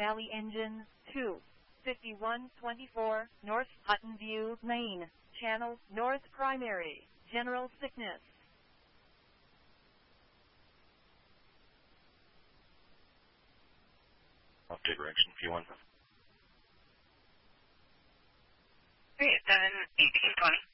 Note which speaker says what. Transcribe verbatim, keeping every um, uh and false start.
Speaker 1: Valley engine two, fifty-one twenty-four, North Hutton View Lane, channel north primary, general sickness.
Speaker 2: Update direction, P one.
Speaker 3: three seven eighteen twenty.